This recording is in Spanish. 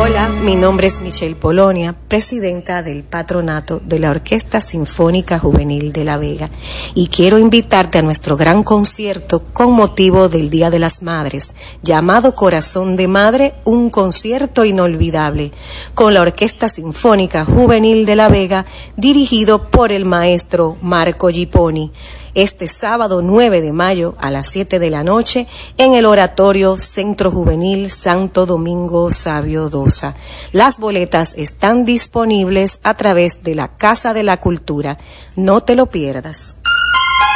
Hola, mi nombre es Michelle Polonia, presidenta del patronato de la Orquesta Sinfónica Juvenil de La Vega, y quiero invitarte a nuestro gran concierto con motivo del Día de las Madres, llamado Corazón de Madre, un concierto inolvidable, con la Orquesta Sinfónica Juvenil de La Vega, dirigido por el maestro Marco Gipponi. Este sábado 9 de mayo a las 7 de la noche en el Oratorio Centro Juvenil Santo Domingo Savio Dosa. Las boletas están disponibles a través de la Casa de la Cultura. No te lo pierdas.